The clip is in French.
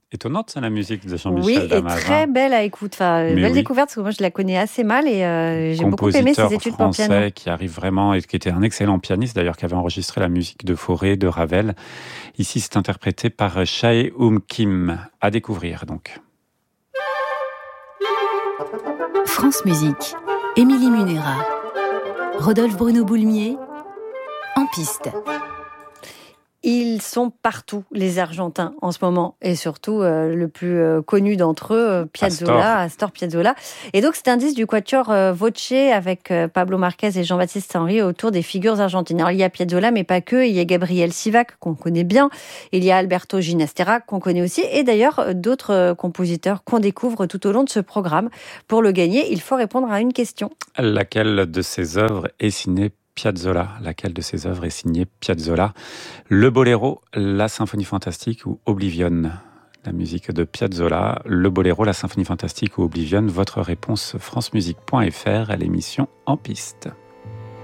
étonnante, ça, la musique de Oui, Jean-Michel et Damas. très belle à écoute. Enfin, Mais belle oui. découverte, parce que moi, je la connais assez mal et j'ai beaucoup aimé ses Compositeur études pour piano. français qui arrive vraiment et qui était un excellent pianiste d'ailleurs, qui avait enregistré la musique de Fauré, de Ravel. Ici, c'est interprété par Chae Kim. À découvrir donc. France Musique. Émilie Munera. Rodolphe Bruno Boulmier. En piste. Ils sont partout, les Argentins, en ce moment. Et surtout, le plus connu d'entre eux, Piazzolla, Astor Piazzolla. Et donc, c'est un disque du quatuor Voce avec Pablo Marquez et Jean-Baptiste Henry autour des figures argentines. Alors, il y a Piazzolla, mais pas que. Il y a Gabriel Sivac, qu'on connaît bien. Il y a Alberto Ginastera, qu'on connaît aussi. Et d'ailleurs, d'autres compositeurs qu'on découvre tout au long de ce programme. Pour le gagner, il faut répondre à une question. Laquelle de ses œuvres est signée Piazzolla? Laquelle de ses œuvres est signée Piazzolla? Le Boléro, la Symphonie fantastique ou Oblivion? La musique de Piazzolla, le Boléro, la Symphonie fantastique ou Oblivion? Votre réponse francemusique.fr à l'émission En piste.